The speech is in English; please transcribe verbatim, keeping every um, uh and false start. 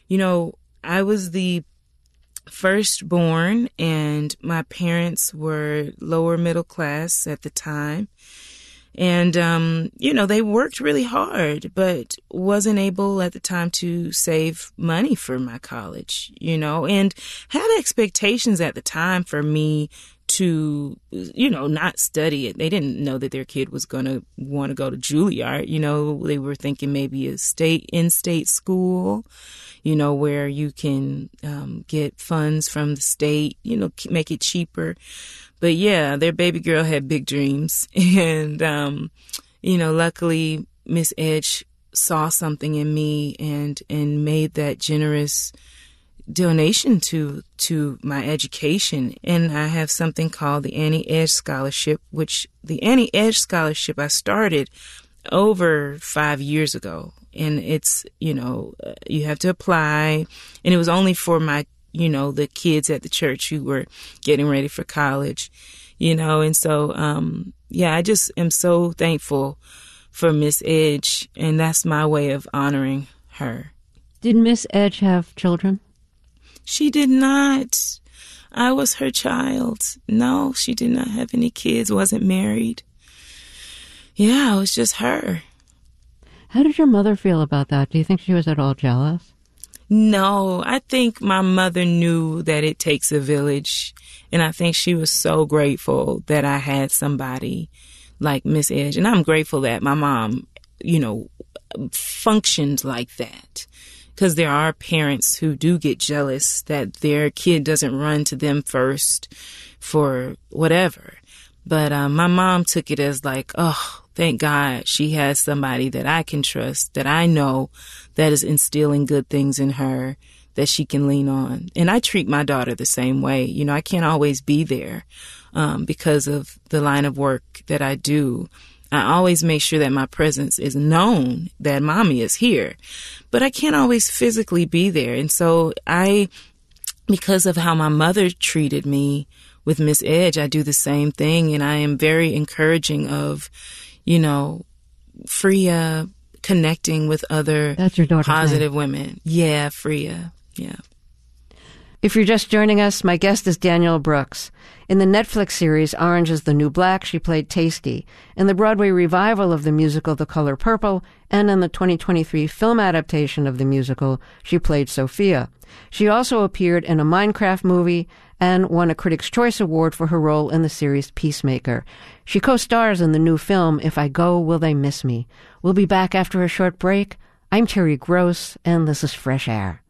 you know, I was the firstborn, and my parents were lower middle class at the time. And, um, you know, they worked really hard, but wasn't able at the time to save money for my college, you know, and had expectations at the time for me to, you know, not study it. They didn't know that their kid was going to want to go to Juilliard. You know, they were thinking maybe a state, in-state school, you know, where you can um, get funds from the state, you know, make it cheaper. But yeah, their baby girl had big dreams. And, um, you know, luckily Miss Edge saw something in me and, and made that generous donation to, to my education. And I have something called the Annie Edge Scholarship, which the Annie Edge Scholarship I started over five years ago. And it's, you know, you have to apply, and it was only for my, you know, the kids at the church who were getting ready for college, you know. And so, um, yeah, I just am so thankful for Miss Edge, and that's my way of honoring her. Did Miss Edge have children? She did not. I was her child. No, she did not have any kids, wasn't married. Yeah, it was just her. How did your mother feel about that? Do you think she was at all jealous? No, I think my mother knew that it takes a village, and I think she was so grateful that I had somebody like Miss Edge, and I'm grateful that my mom, you know, functioned like that, because there are parents who do get jealous that their kid doesn't run to them first for whatever. But um, my mom took it as like, oh, thank God she has somebody that I can trust, that I know that is instilling good things in her that she can lean on. And I treat my daughter the same way. You know, I can't always be there um, because of the line of work that I do. I always make sure that my presence is known, that mommy is here. But I can't always physically be there. And so I, because of how my mother treated me with Miss Edge, I do the same thing. And I am very encouraging of, you know, Freya connecting with other That's your daughter's positive name. women. Yeah, Freya. Yeah. If you're just joining us, my guest is Danielle Brooks. In the Netflix series Orange is the New Black, she played Tasty. In the Broadway revival of the musical The Color Purple, and in the twenty twenty-three film adaptation of the musical, she played Sophia. She also appeared in a Minecraft movie and won a Critics' Choice Award for her role in the series Peacemaker. She co-stars in the new film If I Go, Will They Miss Me? We'll be back after a short break. I'm Terry Gross, and this is Fresh Air.